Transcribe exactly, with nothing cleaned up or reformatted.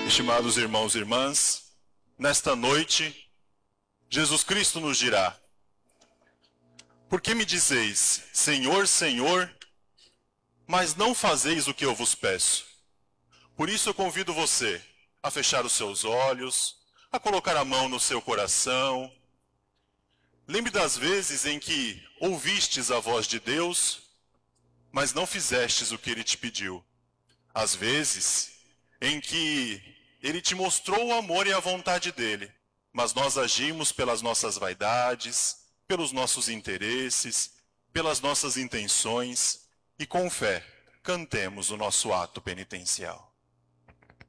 Estimados irmãos e irmãs, nesta noite, Jesus Cristo nos dirá: por que me dizeis, Senhor, Senhor, mas não fazeis o que eu vos peço? Por isso eu convido você a fechar os seus olhos, a colocar a mão no seu coração. Lembre das vezes em que ouvistes a voz de Deus, mas não fizestes o que Ele te pediu. As vezes em que Ele te mostrou o amor e a vontade dEle, mas nós agimos pelas nossas vaidades, pelos nossos interesses, pelas nossas intenções, e com fé cantemos o nosso ato penitencial.